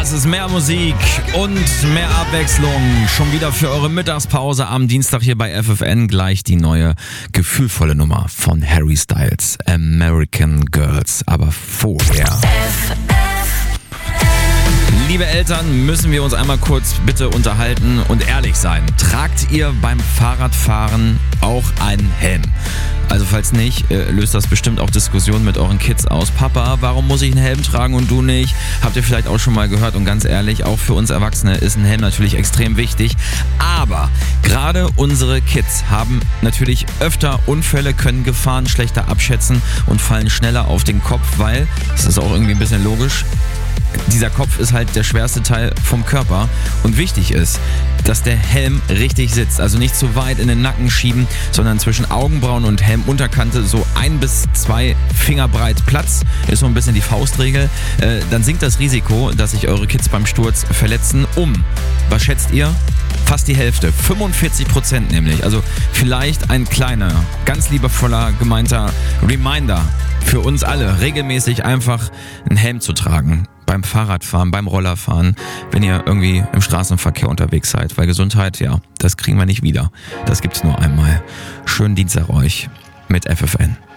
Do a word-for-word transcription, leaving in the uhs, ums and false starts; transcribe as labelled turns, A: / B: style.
A: Das ist mehr Musik und mehr Abwechslung. Schon wieder für eure Mittagspause am Dienstag hier bei F F N. Gleich die neue, gefühlvolle Nummer von Harry Styles, American Girls. Aber vorher... Liebe Eltern, müssen wir uns einmal kurz bitte unterhalten und ehrlich sein. Tragt ihr beim Fahrradfahren auch einen Helm? Also falls nicht, löst das bestimmt auch Diskussionen mit euren Kids aus. Papa, warum muss ich einen Helm tragen und du nicht? Habt ihr vielleicht auch schon mal gehört, und ganz ehrlich, auch für uns Erwachsene ist ein Helm natürlich extrem wichtig. Aber gerade unsere Kids haben natürlich öfter Unfälle, können Gefahren schlechter abschätzen und fallen schneller auf den Kopf, weil, das ist auch irgendwie ein bisschen logisch, dieser Kopf ist halt der schwerste Teil vom Körper und wichtig ist, dass der Helm richtig sitzt. Also nicht zu weit in den Nacken schieben, sondern zwischen Augenbrauen und Helmunterkante so ein bis zwei Finger breit Platz, ist so ein bisschen die Faustregel. Äh, dann sinkt das Risiko, dass sich eure Kids beim Sturz verletzen, um, was schätzt ihr? Fast die Hälfte, fünfundvierzig Prozent nämlich. Also vielleicht ein kleiner, ganz liebevoller, gemeinter Reminder für uns alle, regelmäßig einfach einen Helm zu tragen. Beim Fahrradfahren, beim Rollerfahren, wenn ihr irgendwie im Straßenverkehr unterwegs seid. Weil Gesundheit, ja, das kriegen wir nicht wieder. Das gibt's nur einmal. Schönen Dienstag euch mit F F N.